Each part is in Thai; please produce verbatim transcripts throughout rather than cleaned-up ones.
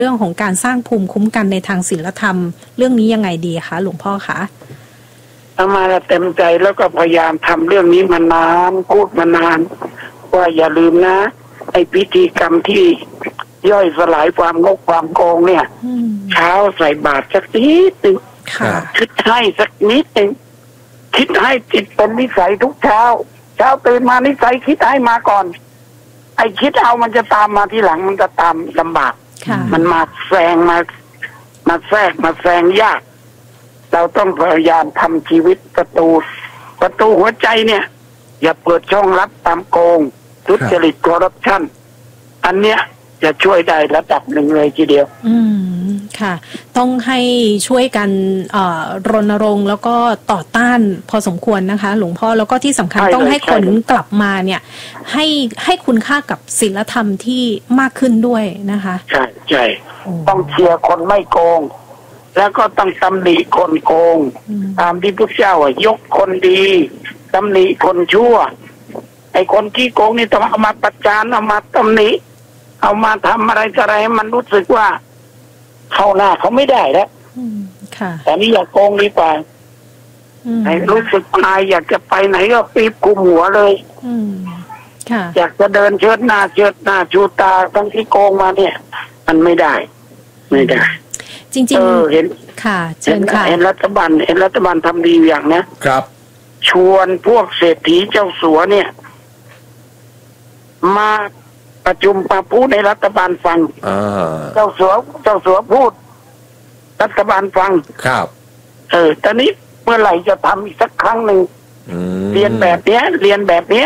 เรื่องของการสร้างภูมิคุ้มกันในทางศีลธรรมเรื่องนี้ยังไงดีคะหลวงพ่อคะอามาเต็มใจแล้วก็พยายามทำเรื่องนี้มานานพูดมานานว่าอย่าลืมนะไอ้พิธีกรรมที่ย่อยสลายความงกความโกงเนี่ยเช้าใส่บาตรสักนิดหนึ่งคิดให้สักนิดหนึ่งคิดให้จิตเป็นนิสัยทุกเช้าเช้าตื่นมานิสัยคิดให้มาก่อนไอ้คิดเอามันจะตามมาทีหลังมันจะตามลำบากมันมาแซงมามาแทรกมาแซงยากเราต้องพยายามทำชีวิตประตูประตูหัวใจเนี่ยอย่าเปิดช่องรับตามโกงทุจริตคอร์รัปชันอันเนี้ยจะช่วยได้ระดับหนึ่งเลยทีเดียวอืมค่ะต้องให้ช่วยกันรณรงค์แล้วก็ต่อต้านพอสมควรนะคะหลวงพ่อแล้วก็ที่สำคัญต้องให้คนกลับมาเนี่ยให้ให้คุณค่ากับศีลธรรมที่มากขึ้นด้วยนะคะใช่ใช่ต้องเชียร์คนไม่โกงแล้วก็ต้องตำหนิคนโกงตามที่พระเจ้าอ่ะยกคนดีตำหนิคนชั่วไอ้คนที่โกงนี่ต้องเอามาประจานเอามาตำหนิเอามาทำอะไรอะไรมันรู้สึกว่าเข้าหน้าเขาไม่ได้แล้วแต่นี่อย่าโกงดีกว่าให้รู้สึกอายอยากจะไปไหนก็ปีบกุมหัวเลยอยากจะเดินเชิดหน้าเชิดหน้าชูตาทั้งที่โกงมาเนี่ยมันไม่ได้ไม่ได้จริงๆเออเห็นค่ะเชิญค่ะเห็นรัฐบาลเห็นรัฐบาลทำดีอย่างนะครับชวนพวกเศรษฐีเจ้าสัวเนี่ยมาประชุมมาพูดในรัฐบาลฟังเจ้าสัวเจ้าสัวพูดรัฐบาลฟังครับเออตอนนี้เมื่อไหร่จะทำอีกสักครั้งหนึ่งเรียนแบบเนี้ยเรียนแบบเนี้ย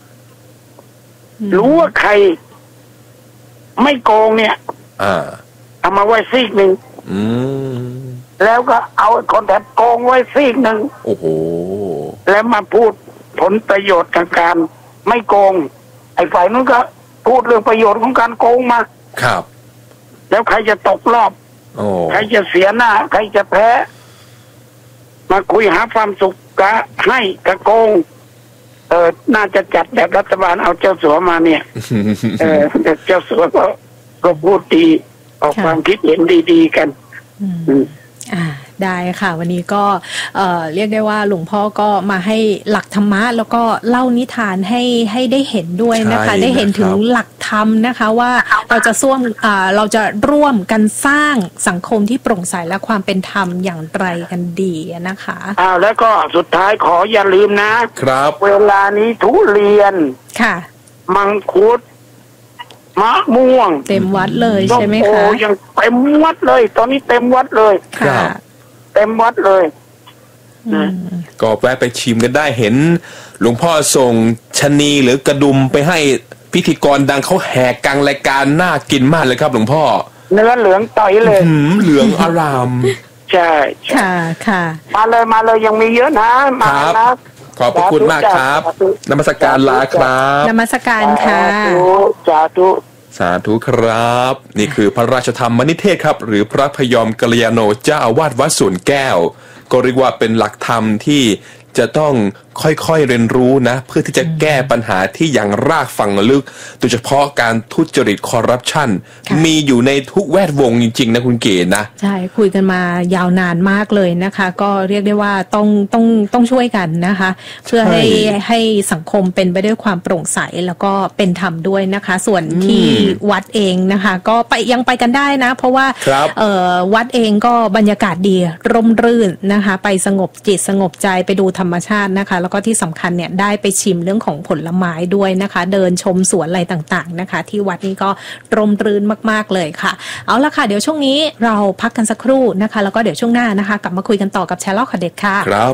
รู้ว่าใครไม่โกงเนี่ยเอามาไว้ซีกหนึ่งแล้วก็เอาคนแบบโกงไว้ซีกหนึ่งโอ้โหแล้วมาพูดผลประโยชน์ทางการไม่โกงไอ้ฝ่ายนู้นก็พูดเรื่องประโยชน์ของการโกงมาครับแล้วใครจะตกรอบใครจะเสียหน้าใครจะแพ้มาคุยหาความสุขกะให้กะโกงเออน่าจะจัดแบบรัฐบาลเอาเจ้าสัวมาเนี่ยเออเจ้าสัวก็ก็พูดดีออกความคิดเห็นดีๆกันอ่าได้ค่ะวันนี้ก็เอ่อเรียกได้ว่าหลวงพ่อก็มาให้หลักธรรมะแล้วก็เล่านิทานให้ให้ได้เห็นด้วยนะคะได้เห็นถึงหลักธรรมนะคะว่าเราจะร่วมอ่าเราจะร่วมกันสร้างสังคมที่โปร่งใสและความเป็นธรรมอย่างไรกันดีนะคะอ้าวแล้วก็สุดท้ายขออย่าลืมนะครับเวลานี้ทุเรียนค่ะมังคุดมะม่วงเต็มวัดเลยใช่ไหมคะโอ้ยังเต็มวัดเลยตอนนี้เต็มวัดเลยค่ะเต็มวัดเลยก็แวะไปชิมกันได้เห็นหลวงพ่อส่งชะนีหรือกระดุมไปให้พิธีกรดังเขาแหกกลางรายการน่ากินมากเลยครับหลวงพ่อเนื้อเหลืองต่อยเลยเหลืองอารามใช่ค่ะค่ะมาเลยมาเลยยังมีเยอะนะมานะขอบพระคุณมากครับนมัสการลาครับนมัสการค่ะสาธุสาธุครับนี่คือพระราชธรรมนิเทศครับหรือพระพยอมกัลยาโนเจ้าอาวาสวัดสวนแก้วก็เรียกว่าเป็นหลักธรรมที่จะต้องค่อยๆเรียนรู้นะเพื่อที่จะแก้ปัญหาที่อย่างรากฝังลึกโดยเฉพาะการทุจริตคอร์รัปชันมีอยู่ในทุกแวดวงจริงๆนะคุณเก๋นะใช่คุยกันมายาวนานมากเลยนะคะก็เรียกได้ว่าต้องต้องต้องช่วยกันนะคะเพื่อให้ให้สังคมเป็นไปด้วยความโปร่งใสแล้วก็เป็นธรรมด้วยนะคะส่วนที่วัดเองนะคะก็ไปยังไปกันได้นะเพราะว่าเอ่อวัดเองก็บรรยากาศดีร่มรื่นนะคะไปสงบจิตสงบใจไปดูธรรมชาตินะคะแล้วก็ที่สำคัญเนี่ยได้ไปชิมเรื่องของผลไม้ด้วยนะคะเดินชมสวนอะไรต่างๆนะคะที่วัดนี้ก็ร่มรื่นมากๆเลยค่ะเอาละค่ะเดี๋ยวช่วงนี้เราพักกันสักครู่นะคะแล้วก็เดี๋ยวช่วงหน้านะคะกลับมาคุยกันต่อกับแชร์เล่าข่าวเด็ดค่ะครับ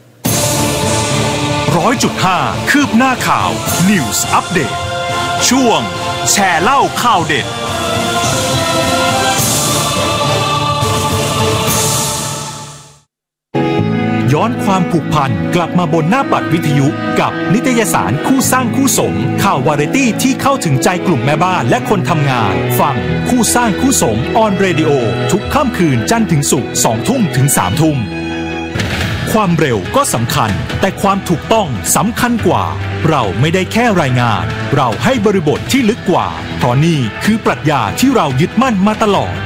ร้อยจุดห้าคืบหน้าข่าว News Update ช่วงแชร์เล่าข่าวเด็ดย้อนความผูกพันกลับมาบนหน้าปัดวิทยุกับนิตยสารคู่สร้างคู่สมข่าววาไรตี้ที่เข้าถึงใจกลุ่มแม่บ้านและคนทำงานฟังคู่สร้างคู่สมออนเรดิโอทุกค่ำคืนจันทร์ถึงศุกร์สองทุ่มถึงสามทุ่มคความเร็วก็สำคัญแต่ความถูกต้องสำคัญกว่าเราไม่ได้แค่รายงานเราให้บริบทที่ลึกกว่าเพราะนี่คือปรัชญาที่เรายึดมั่นมาตลอด